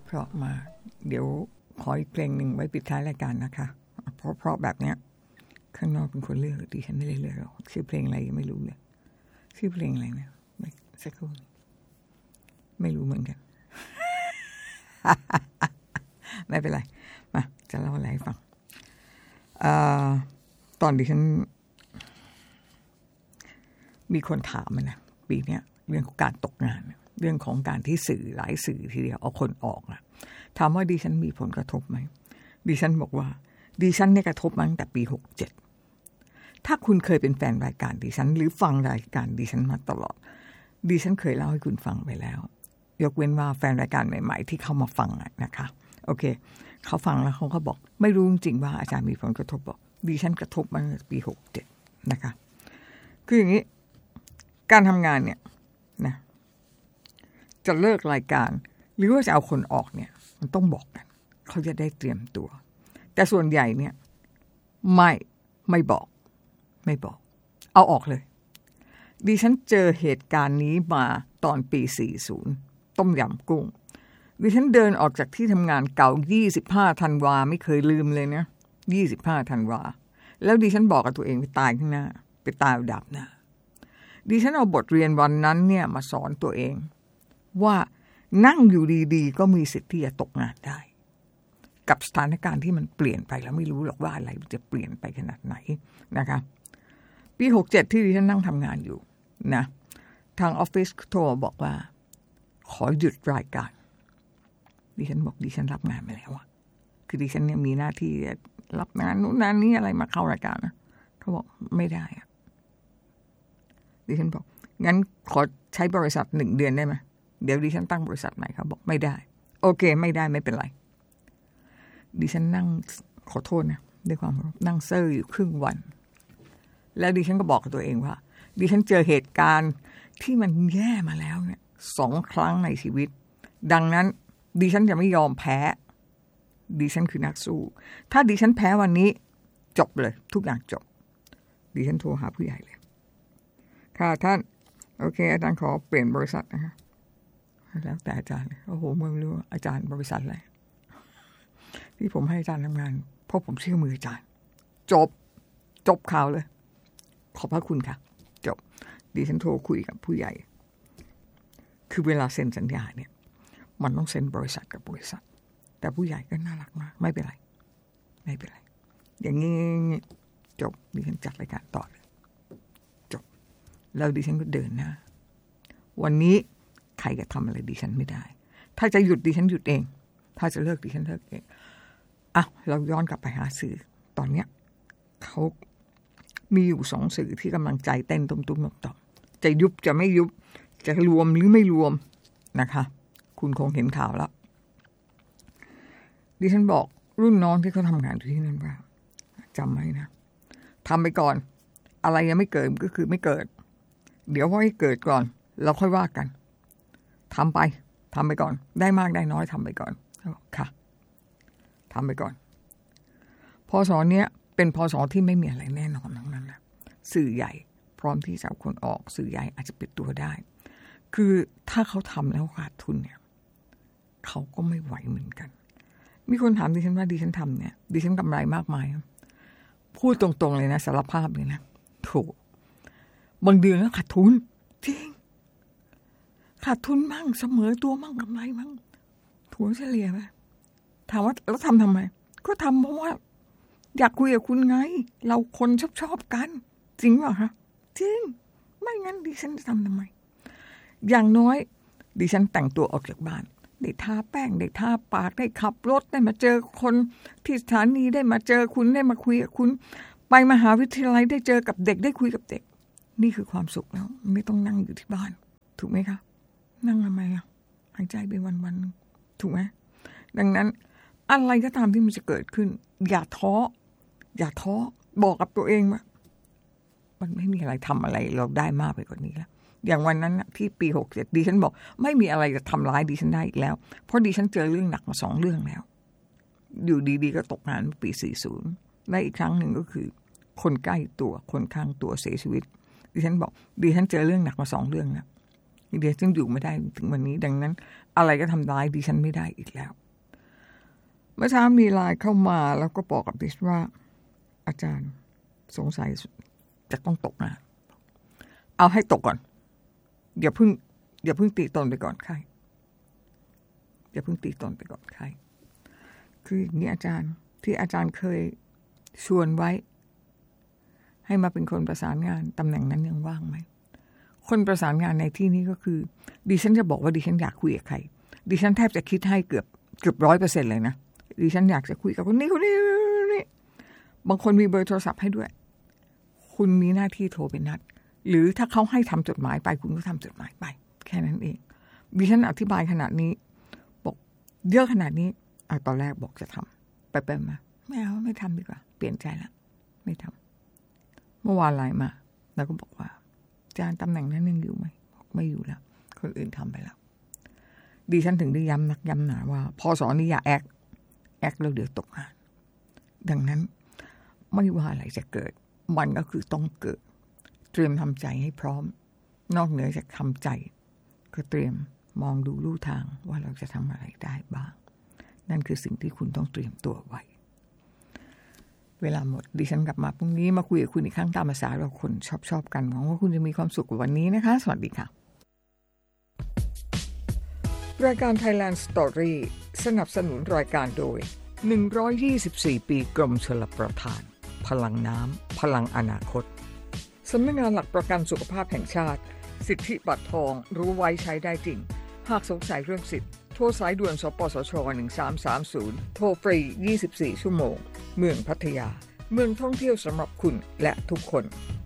เพราะมาเดี๋ยวขออีกเพลงหนึ่งไว้ปิดท้ายรายการนะคะเพราะแบบเนี้ยข้างนอกเป็นคนเลือกดิฉันไม่ได้เลือกหรอกชื่อเพลงอะไรยังไม่รู้เลยชื่อเพลงอะไรนะสักครู่ไม่รู้เหมือนกัน ไม่เป็นไรมาจะเล่าอะไรให้ฟังตอนดิฉันมีคนถามมันนะปีนี้เรื่องของการตกงานเรื่องของการที่สื่อหลายสื่อทีเดียวเอาคนออกนะถามว่าดิฉันมีผลกระทบไหมดิฉันบอกว่าดิฉันเนี่ยกระทบมาตั้งแต่ปี67ถ้าคุณเคยเป็นแฟนรายการดิฉันหรือฟังรายการดิฉันมาตลอดดิฉันเคยเล่าให้คุณฟังไปแล้วยกเว้นว่าแฟนรายการใหม่ๆที่เข้ามาฟังนะคะโอเคเขาฟังแล้วเขาก็บอกไม่รู้จริงว่าอาจารย์มีผลกระทบบอกดิฉันกระทบมาตั้งแต่ปี67นะคะคืออย่างนี้การทำงานเนี่ยนะจะเลิกรายการหรือว่าจะเอาคนออกเนี่ยมันต้องบอกกันเขาจะได้เตรียมตัวแต่ส่วนใหญ่เนี่ยไม่บอกเอาออกเลยดิฉันเจอเหตุการณ์นี้มาตอนปี40ต้มยำกุ้งดิฉันเดินออกจากที่ทำงานเก่า25ธันวาไม่เคยลืมเลยนะ25ธันวาแล้วดิฉันบอกกับตัวเองไปตายข้างหน้าไปตายดับหน้าดิฉันเอาบทเรียนวันนั้นเนี่ยมาสอนตัวเองว่านั่งอยู่ดีๆก็มีสิทธิ์ที่จะตกงานได้กับสถานการณ์ที่มันเปลี่ยนไปแล้วไม่รู้หรอกว่าอะไรจะเปลี่ยนไปขนาดไหนนะคะปี67ที่ดิฉันนั่งทำงานอยู่นะทางออฟฟิศโทรบอกว่าขอหยุดรายการดิฉันบอกดิฉันรับงานไปแล้วอะคือดิฉันเนี่ยมีหน้าที่รับงานนู้นนั่นนี่อะไรมาเข้ารายการนะเขาบอกไม่ได้อะดิฉันบอกงั้นขอใช้บริษัท1 เดือนได้ไหมเดี๋ยวดิฉันตั้งบริษัทใหม่เขาบอกไม่ได้โอเคไม่ได้ไม่เป็นไรดิฉันนั่งขอโทษนะด้วยความนั่งเซ่ออยู่ครึ่งวันแล้วดิฉันก็บอกกับตัวเองว่าดิฉันเจอเหตุการณ์ที่มันแย่มาแล้วเนี่ย2 ครั้งในชีวิตดังนั้นดิฉันจะไม่ยอมแพ้ดิฉันคือนักสู้ถ้าดิฉันแพ้วันนี้จบเลยทุกอย่างจบดิฉันโทรหาผู้ใหญ่เลยค่ะท่านโอเคอาจารย์ขอเปลี่ยนบริษัทนะคะแล้วแต่อาจารย์โอ้โหไม่รู้อาจารย์บริษัทอะไรที่ผมให้อาจารย์ทำงานเพราะผมเชื่อมืออาจารย์จบข่าวเลยขอบพระคุณค่ะจบดิฉันโทรคุยกับผู้ใหญ่คือเวลาเซ็นสัญญาเนี่ยมันต้องเซ็นบริษัทกับบริษัทแต่ผู้ใหญ่ก็น่ารักมากไม่เป็นไรอย่างนี้จบดิฉันจัดรายการต่อเลยจบแล้วดิฉันก็เดินหน้าวันนี้ใครจะทำอะไรดิฉันไม่ได้ถ้าจะหยุดดิฉันหยุดเองถ้าจะเลิกดิฉันเลิกเองเราย้อนกลับไปหาสื่อตอนเนี้ยเขามีอยู่2 สื่อที่กำลังใจเต้นตุ้มๆต่อๆจะยุบจะไม่ยุบจะรวมหรือไม่รวมนะคะคุณคงเห็นข่าวแล้วดิฉันบอกรุ่นน้องที่เขาทำงานอยู่ที่นั่นว่าจำไว้นะทำไปก่อนอะไรยังไม่เกิดก็คือไม่เกิดเดี๋ยวพอให้เกิดก่อนเราค่อยว่ากันทำไปก่อนได้มากได้น้อยทำไปก่อนค่ะทำไปก่อนพศเนี้ยเป็นพศที่ไม่มีอะไรแน่นอนทั้งนั้นนะสื่อใหญ่พร้อมที่จะเอาคนออกสื่อใหญ่อาจจะปิดตัวได้คือถ้าเขาทำแล้วขาดทุนเนี่ยเขาก็ไม่ไหวเหมือนกันมีคนถามดิฉันว่าดิฉันทำเนี่ยดิฉันกำไรมากมายพูดตรงๆเลยนะสารภาพเลยนะถูกบางเดือนก็ขาดทุนจริงขาดทุนมั่งเสมอตัวมั่งกำไรมั่งถัวเฉลี่ยไปถามว่าแล้วทำไมก็ทำเพราะว่าอยากคุยกับคุณไงเราคนชอบกันจริงเปล่าคะจริงไม่งั้นดิฉันจะทำไมอย่างน้อยดิฉันแต่งตัวออกจากบ้านได้ทาแป้งได้ทาปากได้ขับรถได้มาเจอคนที่สถานีได้มาเจอคุณได้มาคุยกับคุณไปมหาวิทยาลัยได้เจอกับเด็กได้คุยกับเด็กนี่คือความสุขแล้วไม่ต้องนั่งอยู่ที่บ้านถูกไหมคะนั่งทำไมหายใจไปวันๆถูกไหมดังนั้นอะไรก็ตามที่มันจะเกิดขึ้นอย่าท้อบอกกับตัวเองว่ามันไม่มีอะไรทำอะไรเราได้มากไปกว่านี้แล้วอย่างวันนั้นที่ปี67ดิฉันบอกไม่มีอะไรจะทำร้ายดิฉันได้อีกแล้วเพราะดิฉันเจอเรื่องหนักมา2 เรื่องแล้วอยู่ดีๆก็ตกงานปี40และอีกครั้งหนึ่งก็คือคนใกล้ตัวคนข้างตัวเสียชีวิตดิฉันบอกดิฉันเจอเรื่องหนักมา2 เรื่องแล้วดิฉันอยู่ไม่ได้ถึงวันนี้ดังนั้นอะไรก็ทำร้ายดิฉันไม่ได้อีกแล้วมื่อเช้ามีไลน์เข้ามาแล้วก็บอกกับดิฉันว่าอาจารย์สงสัยจะต้องตกงานเอาให้ตกก่อนอย่าเพิ่งตีตนไปก่อนใครอย่าเพิ่งตีตนไปก่อนใครคืออย่างนี้อาจารย์ที่อาจารย์เคยชวนไว้ให้มาเป็นคนประสานงานตำแหน่งนั้นยังว่างไหมคนประสานงานในที่นี้ก็คือดิฉันจะบอกว่าดิฉันอยากคุยกับใครดิฉันแทบจะคิดให้เกือบ 100% เลยนะดิฉันอยากจะคุยกับคนนี้บางคนมีเบอร์โทรศัพท์ให้ด้วยคุณมีหน้าที่โทรไปนัดหรือถ้าเขาให้ทำจดหมายไปคุณก็ทำจดหมายไปแค่นั้นเองดิฉันอธิบายขนาดนี้บอกเยอะขนาดนี้ตอนแรกบอกจะทำไปมาไม่เอาไม่ทำดีกว่าเปลี่ยนใจแล้วไม่ทำเมื่อวานไลน์มาแล้วก็บอกว่าอาจารย์ตำแหน่งนั้นยังอยู่ไหมไม่อยู่แล้วคนอื่นทำไปแล้วดิฉันถึงได้ย้ำนักย้ำหนาว่าพศนี้อย่าแอคแล้วเดี๋ยวตกงานดังนั้นไม่ว่าอะไรจะเกิดมันก็คือต้องเกิดเตรียมทำใจให้พร้อมนอกเหนือจากทำใจก็เตรียมมองดูลู่ทางว่าเราจะทำอะไรได้บ้างนั่นคือสิ่งที่คุณต้องเตรียมตัวไว้เวลาหมดดิฉันกลับมาพรุ่งนี้มาคุยกับคุณอีกครั้งตามภาษาเราคนชอบกันหวังว่าคุณจะมีความสุขกับวันนี้นะคะสวัสดีค่ะรายการ Thailand Story สนับสนุนรายการโดย124 ปีกรมชลประทานพลังน้ำพลังอนาคตสำนักงานหลักประกันสุขภาพแห่งชาติสิทธิบัตรทองรู้ไว้ใช้ได้จริงหากสงสัยเรื่องสิทธิ์โทรสายด่วนสปสช1330โทรฟรี24ชั่วโมงเมืองพัทยาเมืองท่องเที่ยวสำหรับคุณและทุกคน